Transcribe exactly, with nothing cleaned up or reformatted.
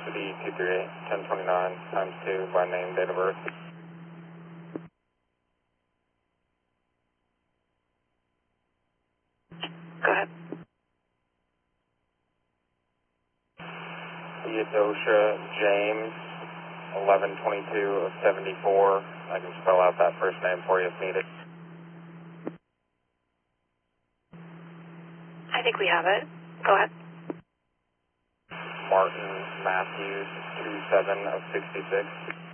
City two three eight, ten twenty-nine times two by name, date of birth. Go ahead. Theodosia James, eleven twenty-two of seventy-four. I can spell out that first name for you if needed. I think we have it. Go ahead. Martin Matthews, two seven of sixty-six.